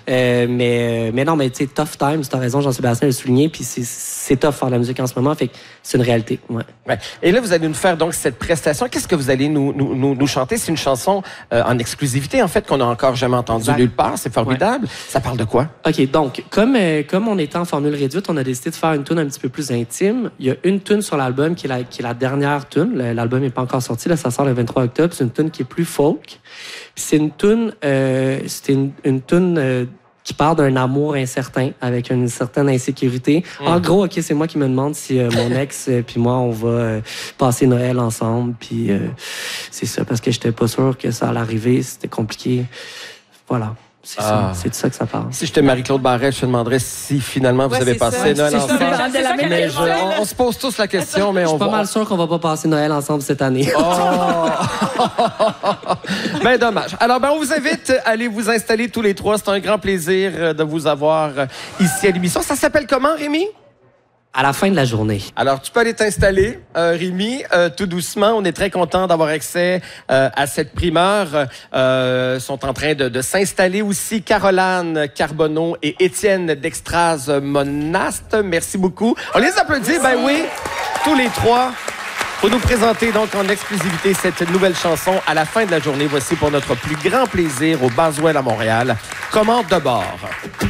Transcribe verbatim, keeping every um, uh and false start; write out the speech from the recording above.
Euh, mais, mais non, mais tu sais, tough times, tu as raison, Jean-Sébastien l'a souligné, puis c'est tough faire de la musique en ce moment, fait que c'est une réalité. Ouais. Ouais. Et là, vous allez nous faire donc cette prestation. Qu'est-ce que vous allez nous, nous, nous, nous chanter? C'est une chanson euh, en exclusivité, en fait, qu'on n'a encore jamais entendue exact. Nulle part. C'est formidable. Ouais. Ça parle de quoi? OK, donc, comme, euh, comme on était en formule réduite, on a décidé de faire une tune un petit peu plus intime. Il y a une tune sur l'album qui est la, qui est la dernière tune. L'album n'est pas encore sorti, là, ça sort le vingt-trois octobre. C'est une tune qui est plus folk. C'est une tune, euh, c'est une, une tune euh, qui part d'un amour incertain, avec une certaine insécurité. Mmh. En gros, OK, c'est moi qui me demande si euh, mon ex euh, puis moi, on va euh, passer Noël ensemble. Puis euh, c'est ça, parce que j'étais pas sûr que ça allait arriver. C'était compliqué. Voilà. C'est ah. de ça que ça parle. Si j'étais Marie-Claude Barrette, je te demanderais si finalement vous ouais, avez passé ça. Noël ensemble. Mais je, on, on se pose tous la question, mais on Je suis pas va... mal sûr qu'on va pas passer Noël ensemble cette année. Oh! Ben dommage. Alors, ben on vous invite à aller vous installer tous les trois. C'est un grand plaisir de vous avoir ici à l'émission. Ça s'appelle comment, Rémi? À la fin de la journée. Alors, tu peux aller t'installer, euh, Rémi, euh, tout doucement. On est très content d'avoir accès euh, à cette primeur. Euh, sont en train de, de s'installer aussi Caroline Carbonneau et Étienne Dextraz Monaste. Merci beaucoup. On les applaudit, ben oui, tous les trois. Pour nous présenter donc en exclusivité cette nouvelle chanson à la fin de la journée. Voici pour notre plus grand plaisir au Baswell à Montréal. Commande de bord.